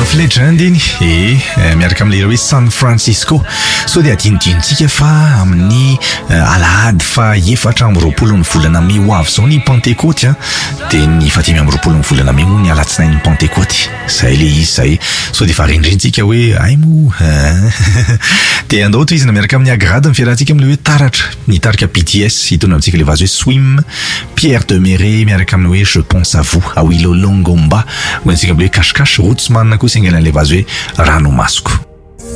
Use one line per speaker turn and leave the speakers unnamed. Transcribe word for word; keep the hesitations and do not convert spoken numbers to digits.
of Legend iny e miaraka amin'ilay hoe San Francisco. So dia adinodinontsika fa amin'ny alahady fa efatra amby roapolo ny volana May ho avy zao ny Pentecôte dia ny fatimy amby roapolo ny volana May moa ny alatsinainy Pentecôte. Zay le izy zay. So dia farindrintsika hoe ay mo dia andao to izy na miaraka amin'ny agrady ny fiarahantsika amin'ilay hoe taratra ny tarika B T S hitondra amintsika le vazy hoe Swim, Pierre Deméré miaraka amin'ny hoe Je pense à vous, Awilo Longomba, ho antsika amin'ilay hoe Cache Cache, Rootsman koa singalan'ilay vazy hoe Ranomasoko.